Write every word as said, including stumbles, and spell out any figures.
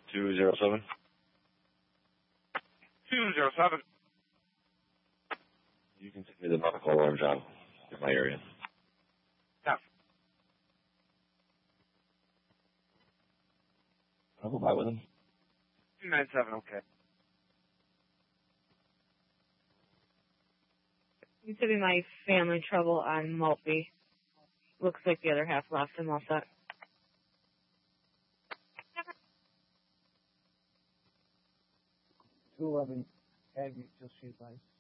two zero seven. two zero seven. You can take me to the medical alarm job in my area. Yeah. I'll go by with him. two nine seven, okay. Used to be my family trouble on Maltby. Looks like the other half left him all set. two eleven, Aggie, just she's nice.